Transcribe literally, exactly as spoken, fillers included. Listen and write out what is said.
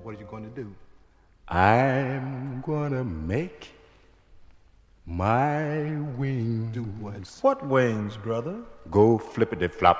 What are you going to do? I'm gonna make my wings. Do what? What wings, brother? Go flippity flop,